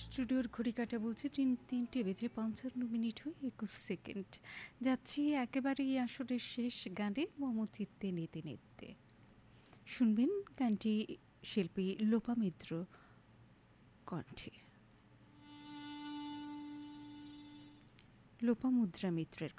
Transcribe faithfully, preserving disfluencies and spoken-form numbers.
স্টুডিওর ঘড়ি কাঁটা বলছে তিন তিনটে বেজে পঞ্চান্ন মিনিট হয়ে একুশ সেকেন্ড। যাচ্ছি একেবারেই আসরের শেষ গানে মমচিত্তে নিতে নিতে। শুনবেন গানটি শিল্পী লোপামিত্র কণ্ঠে। লোপামুদ্রা মিত্রের